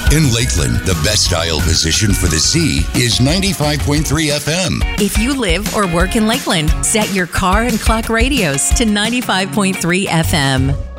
In Lakeland, the best dial position for the sea is 95.3 FM. If you live or work in Lakeland, set your car and clock radios to 95.3 FM.